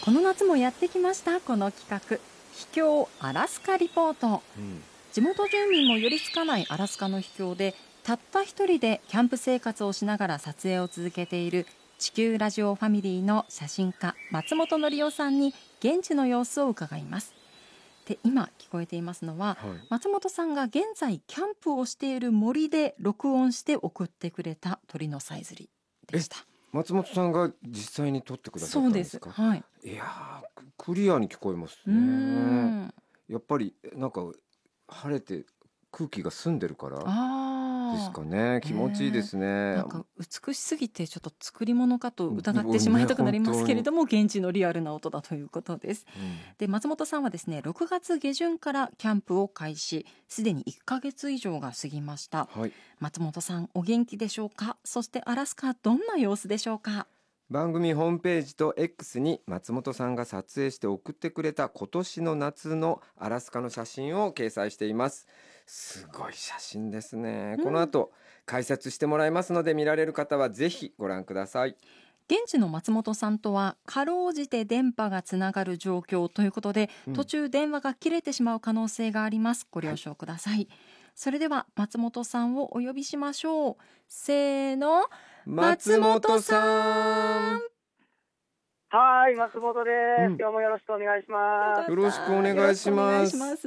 この夏もやってきました。この企画、秘境アラスカリポート。地元住民も寄りつかないアラスカの秘境で、たった一人でキャンプ生活をしながら撮影を続けている地球ラジオファミリーの写真家松本紀夫さんに現地の様子を伺います。で、今聞こえていますのは、松本さんが現在キャンプをしている森で録音して送ってくれた鳥のさえずりでした。 松本さんが実際に撮ってくださったんですか？ そうです。 いやー、クリアに聞こえますね。やっぱりなんか晴れて空気が澄んでるからですかね。気持ちいいですね。 なんか美しすぎてちょっと作り物かと疑ってしまいたくなりますけれども、現地のリアルな音だということです。で、松本さんはですね、6月下旬からキャンプを開始、すでに1ヶ月以上が過ぎました。松本さん、お元気でしょうか？そしてアラスカ、どんな様子でしょうか？ 番組ホームページと X に松本さんが撮影して送ってくれた今年の夏のアラスカの写真を掲載しています。すごい写真ですね。この後解説してもらいますので、見られる方はぜひご覧ください。 現地の松本さんとはかろうじて電波がつながる状況ということで、途中電話が切れてしまう可能性があります。ご了承ください。それでは松本さんをお呼びしましょう。せーの、松本さん。 はい、松本です。今日もよろしくお願いします。 よろしくお願いします。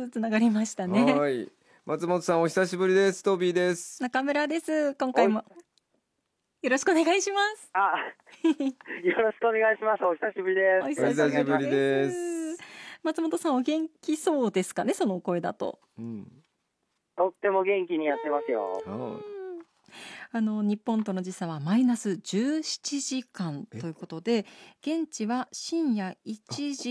つながりましたね。 はい、松本さんお久しぶりです。トビーです。 中村です。今回もよろしくお願いします。 よろしくお願いします。お久しぶりです。 お久しぶりです。 松本さんお元気そうですかね、そのお声だと。 とっても元気にやってますよ。 日本との時差はマイナス17時間ということで、現地は深夜1時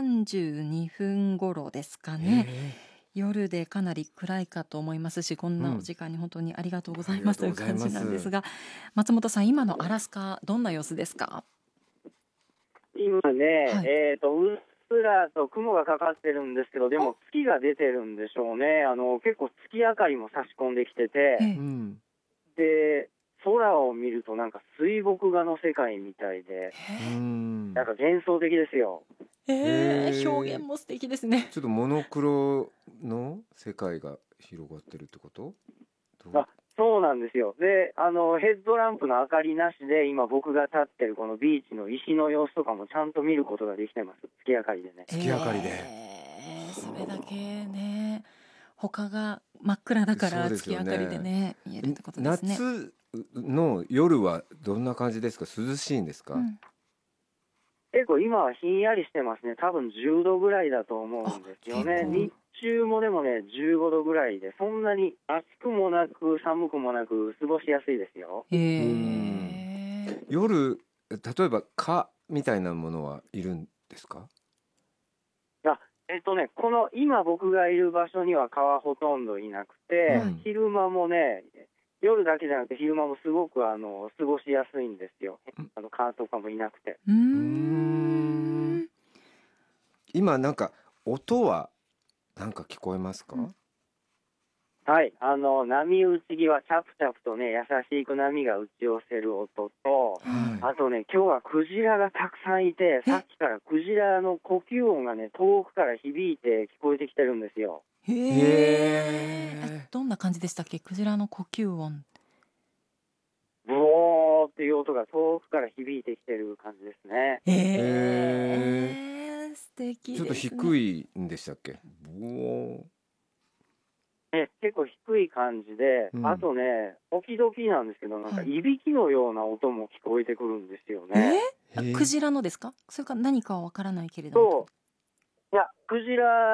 32分頃ですかね。夜でかなり暗いかと思いますし、こんなお時間に本当にありがとうございますという感じなんですが、松本さん、今のアラスカどんな様子ですか？ 今ね、うっすらと雲がかかってるんですけど、でも月が出てるんでしょうね。結構月明かりも差し込んできてて、で空を見るとなんか水墨画の世界みたいで、なんか幻想的ですよ。 表現も素敵ですね。 ちょっとモノクロの世界が広がってるってこと？ そうなんですよ。で、ヘッドランプの明かりなしで今僕が立ってるこのビーチの石の様子とかもちゃんと見ることができてます。月明かりでね。 月明かりで。 それだけね、他が真っ暗だから月明かりでね、見えるってことですね。 夏の夜はどんな感じですか？涼しいんですか？ 結構今はひんやりしてますね。多分10度ぐらいだと思うんですよね。日中もでもね15度ぐらいで、そんなに暑くもなく寒くもなく過ごしやすいですよ。 夜、例えば蚊みたいなものはいるんですか？ この今僕がいる場所には蚊はほとんどいなくて、昼間もね、夜だけじゃなくて昼間もすごく過ごしやすいんですよ。蚊とかもいなくて。 今なんか音はなんか聞こえますか？ はい、波打ち際、チャプチャプとね、優しく波が打ち寄せる音と、あとね、今日はクジラがたくさんいて、さっきからクジラの呼吸音がね、遠くから響いて聞こえてきてるんですよ。 どんな感じでしたっけ？クジラの呼吸音。 ブオーっていう音が遠くから響いてきてる感じですね。 素敵ですね。 ちょっと低いんでしたっけ？ 結構低い感じで、あとね、時々なんですけど、なんかいびきのような音も聞こえてくるんですよね。 クジラのですか？それか何かはわからないけれども。 いや、クジラ